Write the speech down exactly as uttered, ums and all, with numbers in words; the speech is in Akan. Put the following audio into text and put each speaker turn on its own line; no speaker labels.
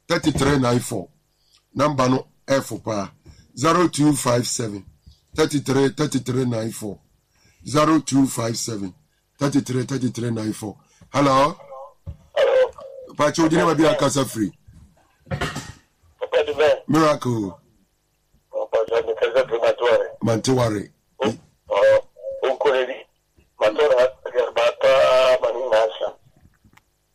thirty-three ninety-four. Number no F pa zero two five seven thirty-three thirty-three ninety-four. zero two five seven thirty-three thirty-three ninety-four. Hello.
Hello.
Pacho dine mabi akasa free.
Papa de
Miracle.
Papa de Manteware.
Manteware.